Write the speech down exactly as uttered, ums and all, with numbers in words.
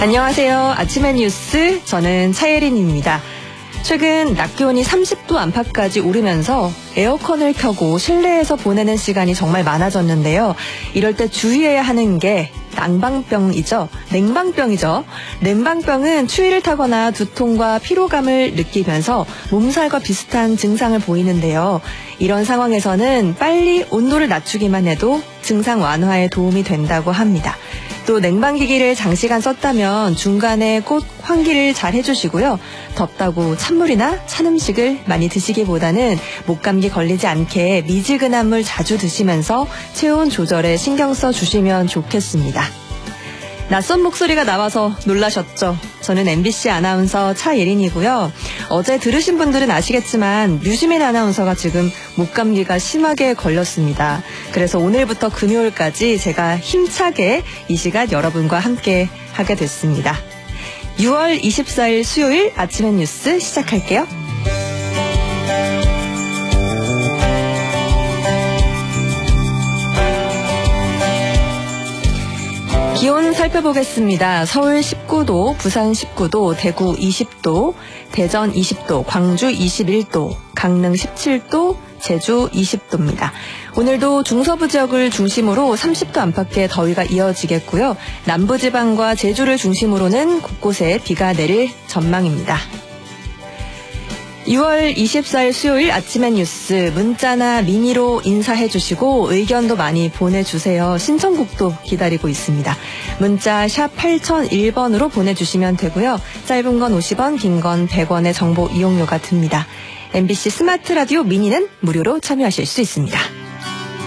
안녕하세요. 아침의 뉴스, 저는 차예린입니다. 최근 낮 기온이 삼십 도 안팎까지 오르면서 에어컨을 켜고 실내에서 보내는 시간이 정말 많아졌는데요. 이럴 때 주의해야 하는 게 난방병이죠. 냉방병이죠. 냉방병은 추위를 타거나 두통과 피로감을 느끼면서 몸살과 비슷한 증상을 보이는데요. 이런 상황에서는 빨리 온도를 낮추기만 해도 증상 완화에 도움이 된다고 합니다. 또 냉방기기를 장시간 썼다면 중간에 꼭 환기를 잘 해주시고요. 덥다고 찬물이나 찬 음식을 많이 드시기보다는 목감기 걸리지 않게 미지근한 물 자주 드시면서 체온 조절에 신경 써주시면 좋겠습니다. 낯선 목소리가 나와서 놀라셨죠? 저는 엠비씨 아나운서 차예린이고요. 어제 들으신 분들은 아시겠지만 류시민 아나운서가 지금 목감기가 심하게 걸렸습니다. 그래서 오늘부터 금요일까지 제가 힘차게 이 시간 여러분과 함께 하게 됐습니다. 유월 이십사일 수요일 아침의 뉴스 시작할게요. 기온 살펴보겠습니다. 서울 십구 도, 부산 십구 도, 대구 이십 도, 대전 이십 도, 광주 이십일 도, 강릉 십칠 도, 제주 이십 도입니다. 오늘도 중서부 지역을 중심으로 삼십 도 안팎의 더위가 이어지겠고요. 남부지방과 제주를 중심으로는 곳곳에 비가 내릴 전망입니다. 유월 이십사일 수요일 아침의 뉴스 문자나 미니로 인사해 주시고 의견도 많이 보내주세요. 신청곡도 기다리고 있습니다. 문자 샵 팔공공일 번으로 보내주시면 되고요. 짧은 건 오십 원, 긴 건 백 원의 정보 이용료가 듭니다. 엠비씨 스마트 라디오 미니는 무료로 참여하실 수 있습니다.